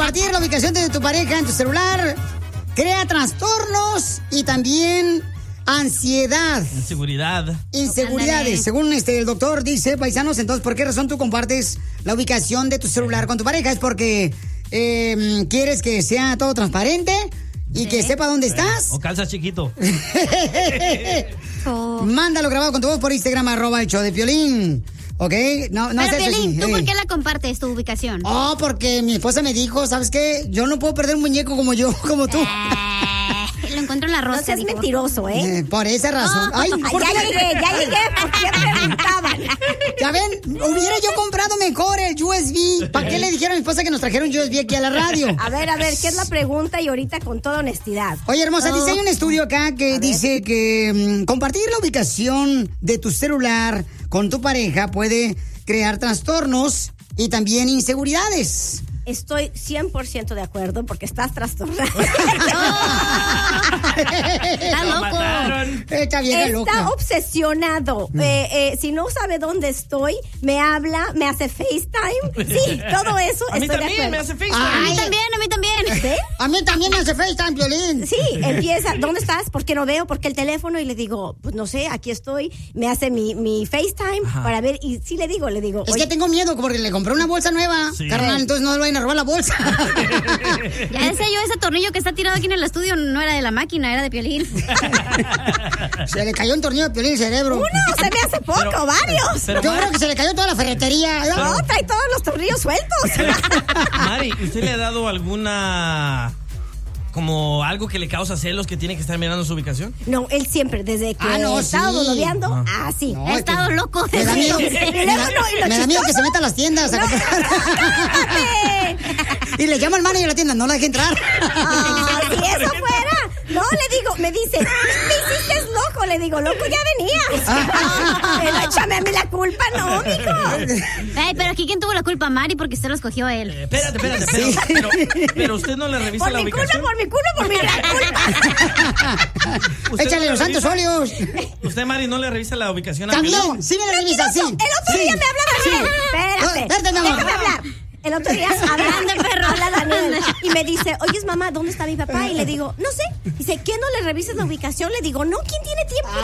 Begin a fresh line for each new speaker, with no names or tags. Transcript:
compartir la ubicación de tu pareja en tu celular crea trastornos y también ansiedad. Inseguridades. Según el doctor dice, paisanos, entonces, ¿por qué razón tú compartes la ubicación de tu celular con tu pareja? ¿Es porque quieres que sea todo transparente y que sepa dónde estás?
O calzas chiquito.
Mándalo grabado con tu voz por Instagram, @el_show_de_Piolín. ¿Ok? No
pero
sé
Piolín, ¿tú por qué la compartes, tu ubicación?
Oh, porque mi esposa me dijo, ¿sabes qué? Yo no puedo perder un muñeco como tú.
Lo encuentro en la rosca.
No seas mentiroso, ¿eh?
Por esa razón. Ay,
ya llegué, ¿por qué preguntaban?
Ya ven, hubiera yo comprado mejor el USB. ¿Para qué le dijeron a mi esposa que nos trajeron USB aquí a la radio?
A ver, ¿qué es la pregunta? Y ahorita con toda honestidad.
Oye, hermosa, dice, hay un estudio acá que dice que compartir la ubicación de tu celular con tu pareja puede crear trastornos y también inseguridades.
Estoy 100% de acuerdo porque estás trastornado.
Está loco.
Está vieja loca.
Está obsesionado. Si no sabe dónde estoy, me habla, me hace FaceTime. Sí, todo eso
a mí
estoy de
también
acuerdo.
me hace FaceTime.
A mí también.
¿Sí?
A mí también me hace FaceTime, Piolín.
Sí, empieza, ¿dónde estás? ¿Por qué no veo? ¿Por qué el teléfono? Y le digo, pues no sé, aquí estoy. Me hace mi FaceTime para ver, y sí le digo.
Es que tengo miedo porque le compré una bolsa nueva, carnal, entonces no le vayan a robar la bolsa.
Ya decía yo, ese tornillo que está tirado aquí en el estudio no era de la máquina, era de Piolín.
Se le cayó un tornillo de Piolín el cerebro.
Uno, se me hace poco, varios.
Yo creo que se le cayó toda la ferretería.
No, trae todos los tornillos sueltos.
Mari, ¿usted le ha dado alguna... como algo que le causa celos que tiene que estar mirando su ubicación?
No, él siempre, desde que he estado bolobeando, sí.
No,
he estado loco.
Me da miedo, me da miedo que se meta a las tiendas a comprar. Y le llama al manager a la tienda, no la deje entrar.
Si eso fuera. No, le digo, me dice, me hiciste loco. Le digo, loco, ya venías. Pero échame a mí la culpa, no, mijo.
Ay, pero aquí, ¿quién tuvo la culpa? Mari, porque usted lo escogió a él.
Espérate. Pero usted no le revisa la ubicación.
Por mi gran culpa.
Échale los santos óleos.
¿Usted, Mari, no le revisa la ubicación a
También,
Piolín?
sí me la revisa, sí.
El otro día me hablaba bien. Espérate,
mi amor.
déjame hablar. El otro día habla Daniel y me dice, oye, mamá, ¿dónde está mi papá? Y le digo, no sé. Dice, ¿qué no le revisas la ubicación? Le digo, no, ¿quién tiene tiempo